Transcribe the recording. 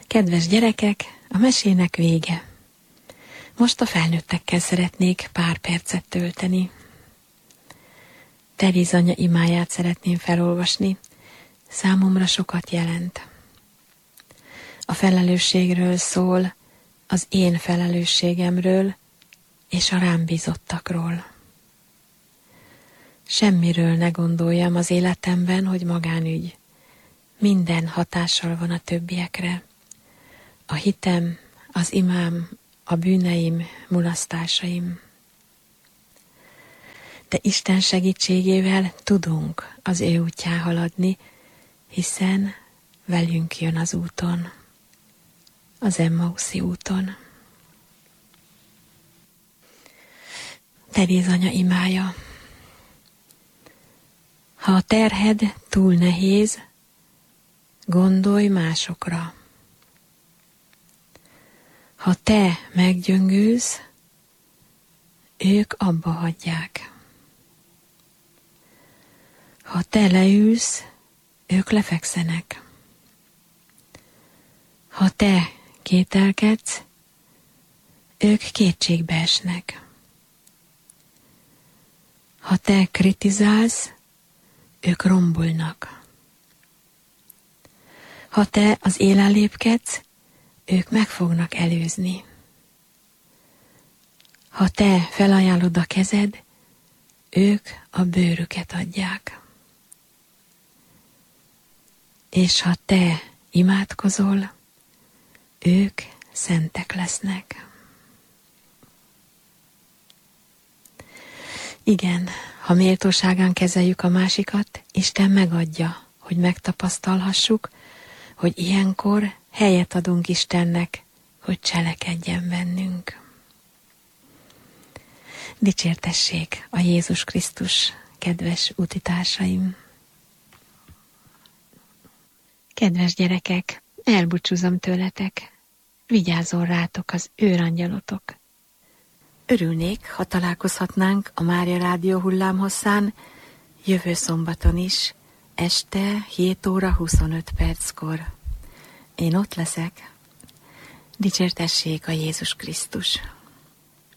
Kedves gyerekek, a mesének vége. Most a felnőttekkel szeretnék pár percet tölteni. Teréz anya imáját szeretném felolvasni, számomra sokat jelent. A felelősségről szól, az én felelősségemről és a rám bízottakról. Semmiről ne gondoljam az életemben, hogy magánügy. Minden hatással van a többiekre. A hitem, az imám, a bűneim, mulasztásaim. De Isten segítségével tudunk az ő útján haladni, hiszen velünk jön az úton, az Emmauszi úton. Teréz anya imája. Ha a terhed túl nehéz, gondolj másokra. Ha te meggyöngülsz, ők abba hagyják. Ha te leülsz, ők lefekszenek. Ha te kételkedsz, ők kétségbe esnek. Ha te kritizálsz, ők rombolnak. Ha te az élen lépkedsz, ők meg fognak előzni. Ha te felajánlod a kezed, ők a bőrüket adják. És ha te imádkozol, ők szentek lesznek. Igen, ha méltóságán kezeljük a másikat, Isten megadja, hogy megtapasztalhassuk, hogy ilyenkor helyet adunk Istennek, hogy cselekedjen bennünk. Dicsértessék a Jézus Krisztus, kedves útitársaim! Kedves gyerekek, elbúcsúzom tőletek, vigyázzon rátok az őrangyalotok. Örülnék, ha találkozhatnánk a Mária Rádió hullámhosszán jövő szombaton is, este 7 óra 25 perckor. Én ott leszek. Dicsértessék a Jézus Krisztus!